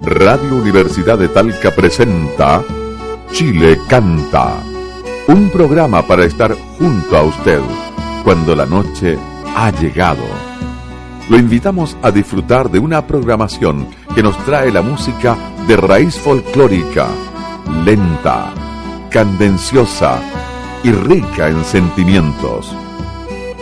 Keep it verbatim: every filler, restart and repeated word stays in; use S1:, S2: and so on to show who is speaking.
S1: Radio Universidad de Talca presenta Chile Canta, un programa para estar junto a usted cuando la noche ha llegado. Lo invitamos a disfrutar de una programación que nos trae la música de raíz folclórica, lenta, candenciosa y rica en sentimientos.